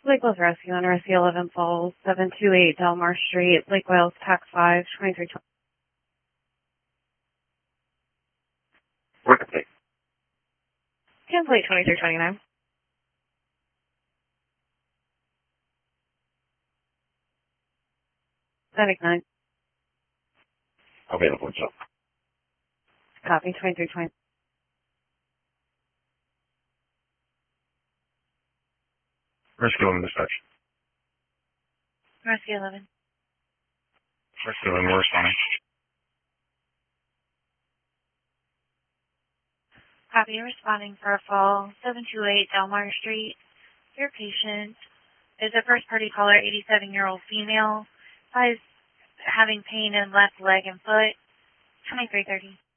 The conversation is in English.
Lake Wales Rescue on Rescue 11 Falls, 728 Delmar Street, Lake Wales, Tax 5, 2320. What's the Cancel 2329. Static 9. available job? Copy 2320. Rescue 11 dispatch. Rescue 11. Rescue 11, we're responding. Copy, responding for a fall, 728 Delmar Street. Your patient is a first-party caller, 87-year-old female. Is having pain in left leg and foot, 2330.